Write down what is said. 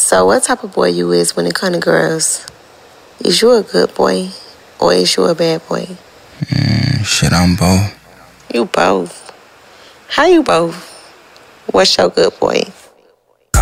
So what type of boy you is when it comes to girls? Is you a good boy or is you a bad boy? Shit, I'm both. You both. How you both? What's your good boy?